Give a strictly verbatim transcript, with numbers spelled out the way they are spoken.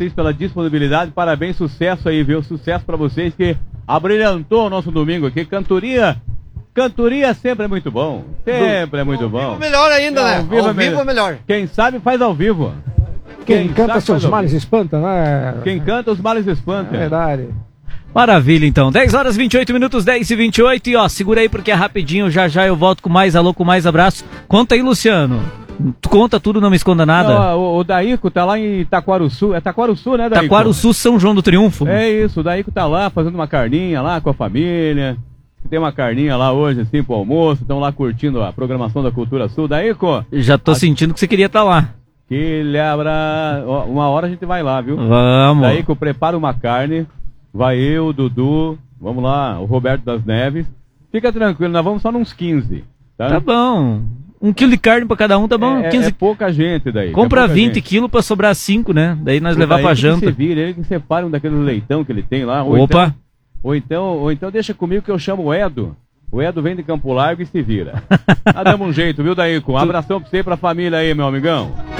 vocês pela disponibilidade. Parabéns, sucesso aí, viu? Sucesso pra vocês que abrilhantou o nosso domingo aqui. Cantoria, cantoria sempre é muito bom. Sempre é muito bom. Melhor ainda, né? Ao vivo, ao vivo é melhor. Quem sabe faz ao vivo. Quem, Quem canta seus males espanta, né? Quem canta os males espanta. É verdade. Maravilha, então. dez horas e vinte e oito minutos, dez e vinte e oito. E ó, segura aí porque é rapidinho. Já já eu volto com mais alô, com mais abraço. Conta aí, Luciano. Tu conta tudo, não me esconda nada. Não, o, o Daíco tá lá em Taquaruçu. É Taquaruçu, né, Daíco? Taquaruçu, São João do Triunfo. É isso, o Daíco tá lá fazendo uma carninha lá com a família. Tem uma carninha lá hoje, assim, pro almoço. Estão lá curtindo a programação da Cultura Sul. Daíco? Já tô a... sentindo que você queria estar lá. Que ele abra... Uma hora a gente vai lá, viu? Vamos. Daíco, prepara uma carne. Vai eu, o Dudu, vamos lá, o Roberto das Neves. Fica tranquilo, nós vamos só nos quinze. Tá, tá bom. Um quilo de carne pra cada um, tá bom? É, quinze... é pouca gente daí. Compra é vinte quilos pra sobrar cinco, né? Daí nós e levar daí pra que janta. Você vira, ele que separa um daqueles leitão que ele tem lá. Ou Opa! Então, ou, então, ou então deixa comigo que eu chamo o Edo. O Edo vem de Campo Largo e se vira. Ah, damos um jeito, viu, Daíco? Um abração pra você e pra família aí, meu amigão.